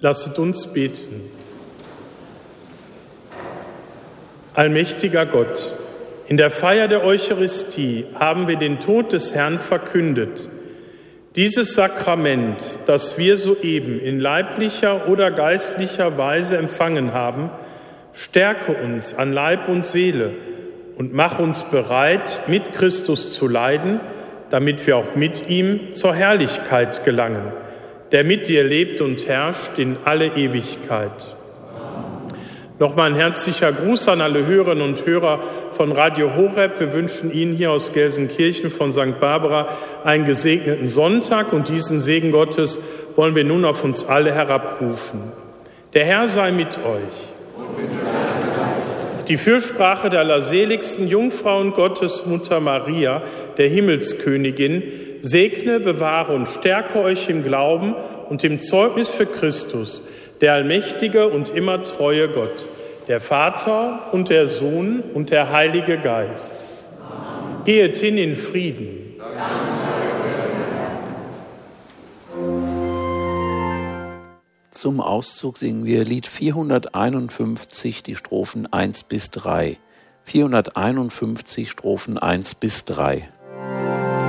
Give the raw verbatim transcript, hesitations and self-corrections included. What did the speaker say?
Lasset uns beten. Allmächtiger Gott, in der Feier der Eucharistie haben wir den Tod des Herrn verkündet. Dieses Sakrament, das wir soeben in leiblicher oder geistlicher Weise empfangen haben, stärke uns an Leib und Seele und mach uns bereit, mit Christus zu leiden, damit wir auch mit ihm zur Herrlichkeit gelangen, der mit dir lebt und herrscht in alle Ewigkeit. Nochmal ein herzlicher Gruß an alle Hörerinnen und Hörer von Radio Horeb. Wir wünschen Ihnen hier aus Gelsenkirchen von Sankt Barbara einen gesegneten Sonntag und diesen Segen Gottes wollen wir nun auf uns alle herabrufen. Der Herr sei mit euch. Auf die Fürsprache der allerseligsten Jungfrau und Gottesmutter Maria, der Himmelskönigin, segne, bewahre und stärke euch im Glauben und im Zeugnis für Christus, der allmächtige und immer treue Gott, der Vater und der Sohn und der Heilige Geist. Amen. Gehet hin in Frieden. Zum Auszug singen wir Lied vierhunderteinundfünfzig, die Strophen eins bis drei. vierhunderteinundfünfzig, Strophen eins bis drei.